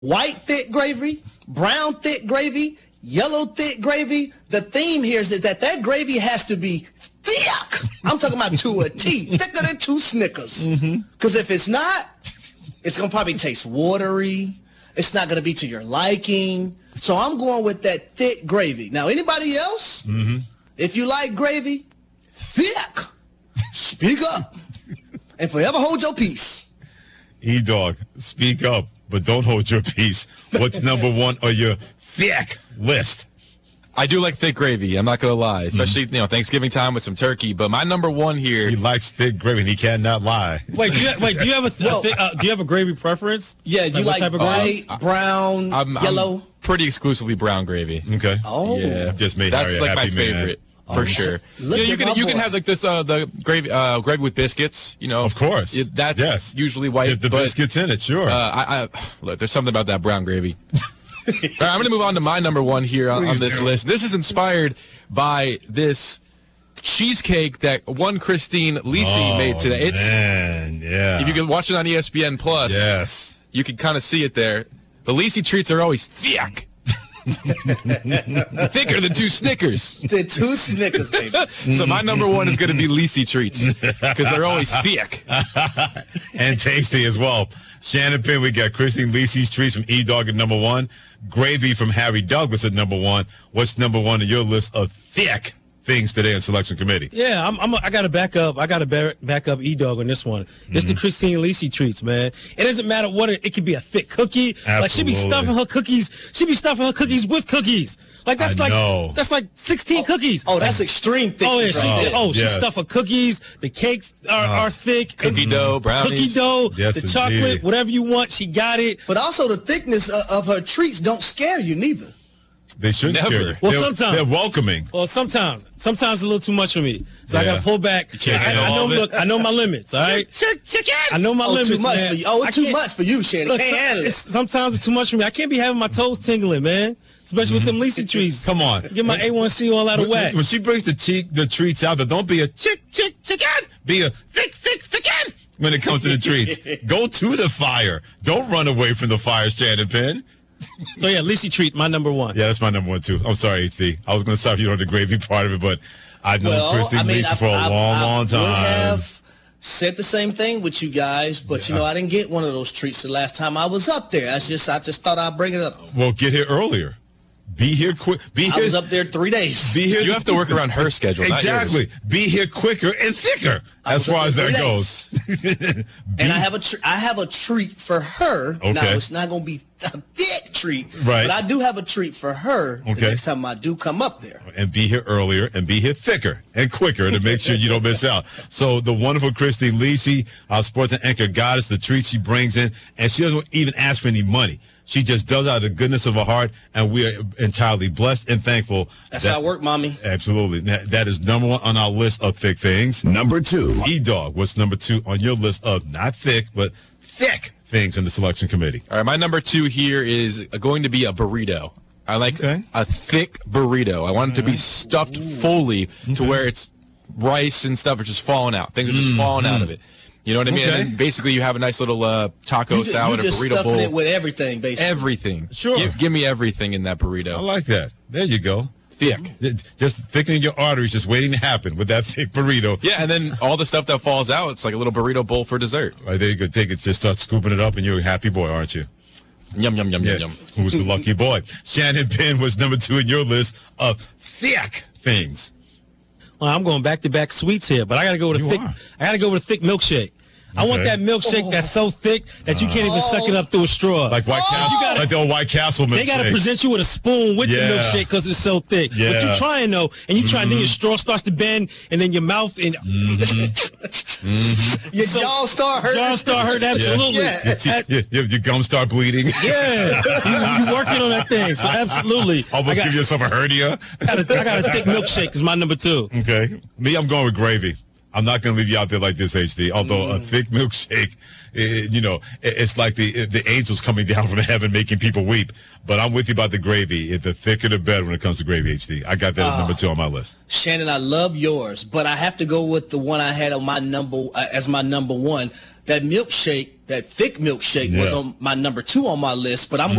white thick gravy, brown thick gravy, yellow thick gravy. The theme here is that gravy has to be thick. I'm talking about to a T, thicker than 2 Snickers. Because if it's not, it's going to probably taste watery. It's not going to be to your liking. So I'm going with that thick gravy. Now, anybody else, if you like gravy, thick, speak up and forever hold your peace. E-Dog, speak up, but don't hold your peace. What's number one on your thick list? I do like thick gravy. I'm not going to lie, especially Thanksgiving time with some turkey. But my number one here. He likes thick gravy, and he cannot lie. Do you have do you have a gravy preference? Yeah, you like white, brown, yellow? I'm pretty exclusively brown gravy. Okay. Oh, yeah. Just made that's Harry a like my happy man. favorite. For sure. You can have like this the gravy with biscuits. Of course. That's usually white. The biscuits in it, sure. Look, there's something about that brown gravy. All right, I'm going to move on to my number one here on this list. This is inspired by this cheesecake that one Christine Lisi made today. Yeah. If you can watch it on ESPN Plus, yes, you can kind of see it there. The Lisi treats are always thick. Thicker than 2 Snickers. The 2 Snickers, baby. So my number one is going to be Lisi treats because they're always thick. And tasty as well. Shannon Penn, we got Christine Lisi's treats from E-Dog at number 1. Gravy from Harry Douglas at number 1. What's number 1 on your list of thick things today in Selection Committee? Yeah, I got to back up. I got to back up E-Dog on this one. It's the Christine Lisi treats, man. It doesn't matter what it could be, a thick cookie. Absolutely. Like she be stuffing her cookies. She be stuffing her cookies with cookies. Like that's like 16 cookies. Oh, that's extreme thickness. She stuff her cookies. The cakes are thick. Cookie dough, brownies. Cookie dough, yes, the chocolate, indeed. whatever you want, she got it. But also the thickness of her treats don't scare you neither. They shouldn't Never. scare you. Well, sometimes. They're welcoming. Well, sometimes it's a little too much for me. So I got to pull back. I know my limits, all right? Chicken. I know my limits, too much man. for you. Oh, it's too much for you, Shannon. Can't handle it. Sometimes it's too much for me. I can't be having my toes tingling, man. Especially with them Lisi trees. Come on. Get my A1C all out of whack. When she brings the treats out, don't be a chicken. Be a thick chicken when it comes to the treats. Go to the fire. Don't run away from the fire, Shannon Penn. So, yeah, Lisi treat, my number 1. Yeah, that's my number 1, too. I'm sorry, HD. I was going to stop you on the gravy part of it, but I've known Christine Lisi for a long time. I have said the same thing with you guys, but, I didn't get one of those treats the last time I was up there. I just thought I'd bring it up. Well, get here earlier. Be here quick. I was up there 3 days. Be here. You have to work around her schedule. Exactly. Be here quicker and thicker as far as that goes. And I have a treat for her. Okay. Now, it's not going to be a thick treat, right? But I do have a treat for her the next time I do come up there. And be here earlier and be here thicker and quicker to make sure you don't miss out. So the wonderful Christine Lisi, our sports and anchor goddess, the treat she brings in, and she doesn't even ask for any money. She just does out of the goodness of her heart, and we are entirely blessed and thankful. That's how I work, Mommy. Absolutely. That is number 1 on our list of thick things. Number 2. E-Dog, what's number 2 on your list of not thick, but thick things in the Selection Committee? All right, my number 2 here is going to be a burrito. I like a thick burrito. I want it to be stuffed fully to where it's rice and stuff are just falling out. Things are just falling out of it. You know what I mean? And then basically you have a nice little taco salad or burrito bowl. You just stuffing it with everything, basically. Everything. Sure. Give me everything in that burrito. I like that. There you go. Thick. Just thickening your arteries, just waiting to happen with that thick burrito. Yeah, and then all the stuff that falls out, it's like a little burrito bowl for dessert. Right, there you go. Take it, just start scooping it up, and you're a happy boy, aren't you? Yum, yum, yum, yum. Who's the lucky boy? Shannon Penn was number 2 in your list of thick things. Well, I'm going back-to-back sweets here, but I got to go with a thick milkshake. I want that milkshake that's so thick that you can't even suck it up through a straw. Like White Castle, like the old White Castle milkshake. They got to present you with a spoon with the milkshake because it's so thick. Yeah. But you're trying, though, and you try, and then your straw starts to bend, and then your mouth and your jaw start hurting. Absolutely. Yeah. Your gums start bleeding. Yeah, you working on that thing. So absolutely. Almost give yourself a hernia. I got a thick milkshake is my number 2. Okay. Me, I'm going with gravy. I'm not going to leave you out there like this, HD. Although a thick milkshake, it's like the angels coming down from heaven making people weep. But I'm with you about the gravy. The thicker the better when it comes to gravy, HD. I got that as number 2 on my list. Shannon, I love yours, but I have to go with the one I had on my number as my number 1. That milkshake that thick milkshake was on my number 2 on my list, but I'm